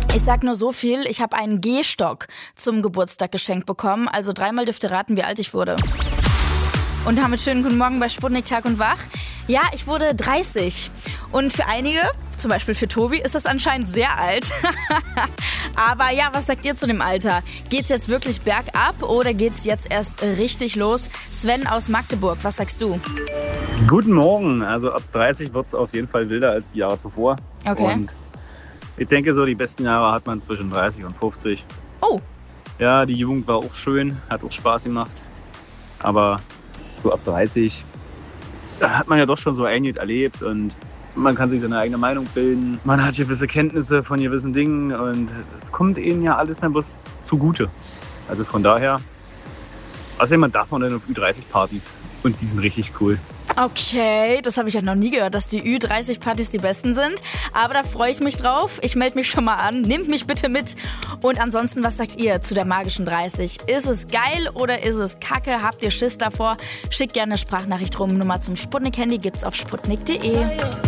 Ich sag nur so viel, ich habe einen Gehstock zum Geburtstag geschenkt bekommen. Also 3-mal dürft ihr raten, wie alt ich wurde. Und damit schönen guten Morgen bei Sputnik Tag und Wach. Ja, ich wurde 30. Und für einige, zum Beispiel für Tobi, ist das anscheinend sehr alt. Aber ja, was sagt ihr zu dem Alter? Geht's jetzt wirklich bergab oder geht's jetzt erst richtig los? Sven aus Magdeburg, was sagst du? Guten Morgen. Also ab 30 wird es auf jeden Fall wilder als die Jahre zuvor. Okay. Und ich denke, so die besten Jahre hat man zwischen 30 und 50. Oh, Ja, die Jugend war auch schön, hat auch Spaß gemacht. Aber so ab 30, da hat man ja doch schon so einiges erlebt und man kann sich seine eigene Meinung bilden. Man hat gewisse Kenntnisse von gewissen Dingen und es kommt ihnen ja alles dann bloß zugute. Also von daher, außerdem darf man dann auf Ü30-Partys und die sind richtig cool. okay, das habe ich ja noch nie gehört, dass die Ü30-Partys die besten sind. Aber da freue ich mich drauf. Ich melde mich schon mal an. Nehmt mich bitte mit. Und ansonsten, was sagt ihr zu der magischen 30? Ist es geil oder ist es kacke? Habt ihr Schiss davor? Schickt gerne eine Sprachnachricht rum. Nummer zum Sputnik-Handy gibt's auf sputnik.de.